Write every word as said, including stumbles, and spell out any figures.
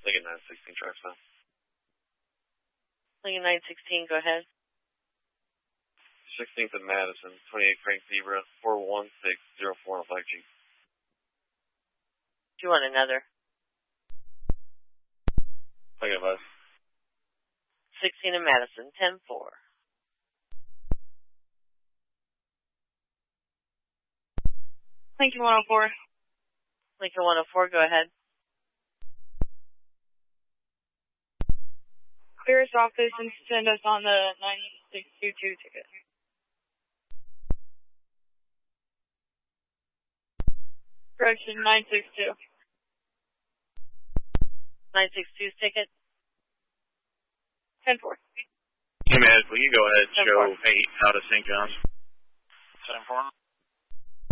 Lincoln nine sixteen, track sign. Lincoln nine sixteen, go ahead. sixteenth of Madison, twenty-eight Frank Zebra, four one six zero four on Black Jeep. Do you want another? Lincoln bus. sixteen of Madison, ten four. Lincoln one oh four. Lincoln one oh four, go ahead. Clearest office and send us on the nine six two two ticket. Correction, nine six two. nine six two's ticket? ten four. Hey, man, will you go ahead and show eight out of Saint John's? ten four.